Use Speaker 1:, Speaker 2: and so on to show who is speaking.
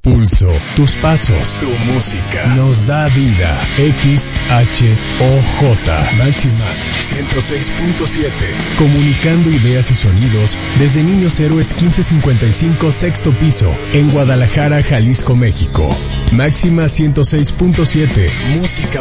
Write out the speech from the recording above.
Speaker 1: pulso, tus pasos, tu música, nos da vida. XHOJ, Máxima 106.7. Comunicando ideas y sonidos desde Niños Héroes 1555, sexto piso, en Guadalajara, Jalisco, México. Máxima 106.7, música